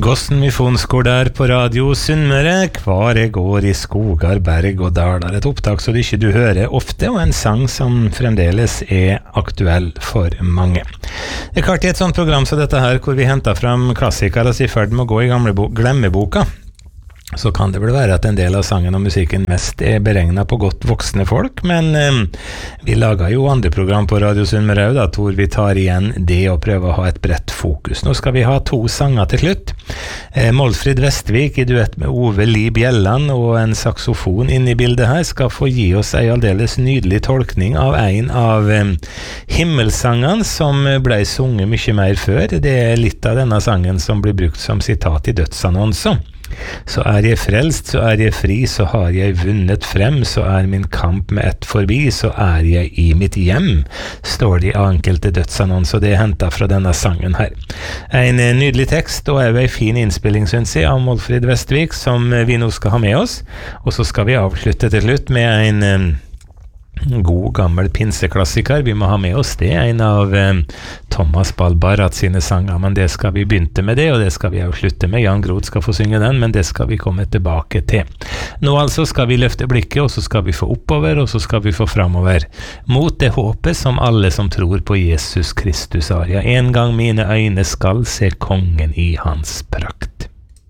Gossen vi fonskår der på Radio Sunnmøre, hvar jeg går i skogar, berg og daler. Et opptak så ikke du hører ofte, og en sang som fremdeles aktuell for mange. Det klart I et sånt program som dette her, hvor vi henter frem klassikere og I ferd med å gå I glemmeboka, så kan det vel være at en del av sangen og musikken mest beregnet på godt voksne folk, men vi lager jo andre program på Radio Sunnmøre da, hvor vi tar igjen det og prøver å ha et bredt fokus. Nå skal vi ha 2 sanger til slutt. Målfrid Vestvik I duett med Ove Li Bjelland og en saxofon inne I bildet her skal få gi oss en aldeles nydelig tolkning av en av himmelsangene som ble sunget mye mer før. Det litt av denne sangen som blir brukt som sitat I dødsannonser. Så jeg frelst, så jeg fri, så har jeg vunnet frem, så min kamp med ett forbi, så jeg I mitt hjem, står det I enkelte dødsannonser, og det hentet fra denne sangen her. En nydelig tekst, og en fin innspilling, synes jeg, av Målfrid Vestvik, som vi nå skal ha med oss, og så skal vi avslutte til slutt med en god gammel pinseklassiker. Vi må ha med oss det, en av Thomas Balbarat sine sanger, men det skal vi begynne med det, og det skal vi avslutte med. Jan Groth skal få synge den, men det skal vi komme tilbake til. Nå altså skal vi løfte blikket, og så skal vi få oppover, og så skal vi få framover, mot det håpet som alle som tror på Jesus Kristus har. Ja, en gang mine øyne skal se kongen I hans prakt.